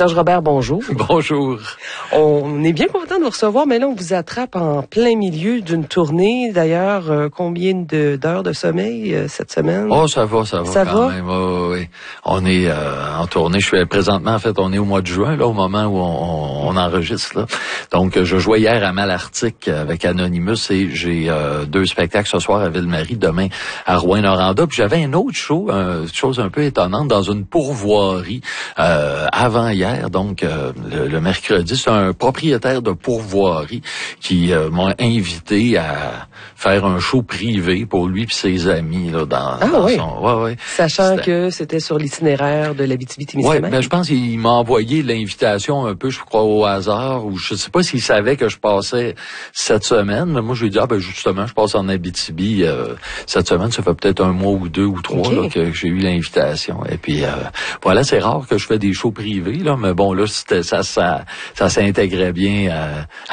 Serge Robert, bonjour. Bonjour. On est bien content de vous recevoir, mais là, on vous attrape en plein milieu d'une tournée. D'ailleurs, combien d'heures de sommeil cette semaine? Oh, ça va quand même. Oui. On est en tournée. Présentement, en fait, on est au mois de juin, là, au moment où on enregistre, là. Donc, je jouais hier à Malartic avec Anonymous et j'ai 2 spectacles ce soir à Ville-Marie, demain à Rouyn-Noranda. Puis j'avais un autre show, chose un peu étonnante, dans une pourvoirie avant hier, donc le mercredi. C'est un propriétaire de pourvoirie qui m'a invité à faire un show privé pour lui et ses amis là dans oui. son... Ouais. Sachant que c'était sur l'itinéraire de l'Abitibi-Témiscamingue. Oui, ben je pense qu'il m'a envoyé l'invitation un peu, je crois, au hasard, ou je sais pas s'il savait que je passais cette semaine. Mais moi, je lui ai dit, justement, je passe en Abitibi cette semaine. Ça fait peut-être 1 mois ou 2 ou 3 là, que j'ai eu l'invitation. Et puis, voilà, c'est rare que je fais des shows privés, là, mais bon, là, ça s'intégrait bien